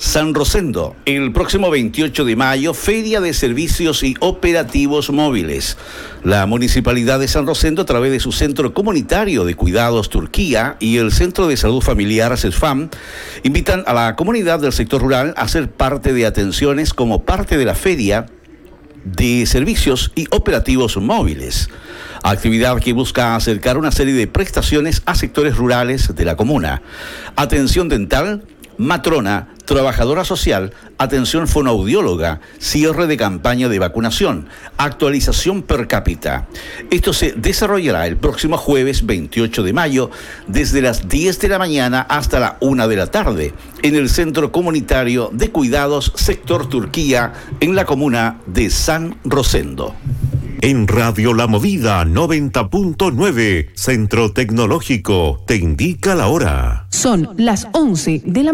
San Rosendo, el próximo 28 de mayo, Feria de Servicios y Operativos Móviles. La Municipalidad de San Rosendo, a través de su Centro Comunitario de Cuidados Turquía y el Centro de Salud Familiar CESFAM, invitan a la comunidad del sector rural a ser parte de atenciones como parte de la Feria de Servicios y Operativos Móviles. Actividad que busca acercar una serie de prestaciones a sectores rurales de la comuna. Atención dental, matrona, trabajadora social, atención fonoaudióloga, cierre de campaña de vacunación, actualización per cápita. Esto se desarrollará el próximo jueves 28 de mayo desde las 10 de la mañana hasta la 1 de la tarde en el Centro Comunitario de Cuidados Sector Turquía en la comuna de San Rosendo. En Radio La Movida 90.9, Centro Tecnológico, te indica la hora. Son las 11 de la